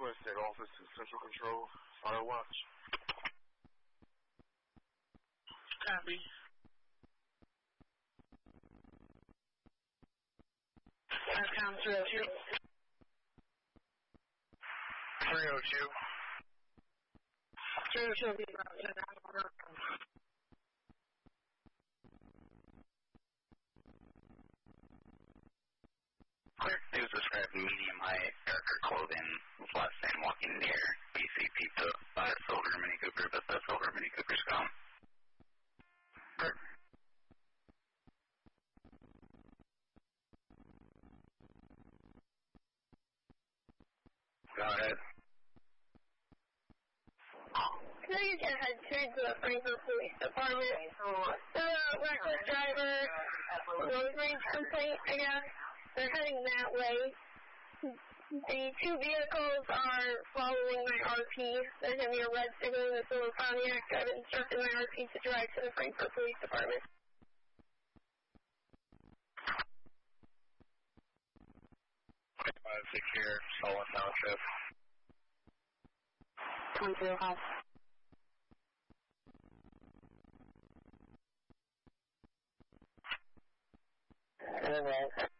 Northwest State Office to Central Control, Fire Watch. Copy. Count 302. 302. 302, be Clear news described medium height, darker clothing, less than walking near BC Pizza, Silver Mini Cooper, but the Silver Mini Cooper's gone. Clear. Go ahead. Now you can head to the Frankfort Police Department. The reckless driver, road rage complaint, I guess. They're heading that way. The two vehicles are following my RP. There's going to be a red signal in the silver Pontiac. I've instructed my RP to drive to the Frankfort Police Department. 5-6 here, Solon Township. 2005. Alright.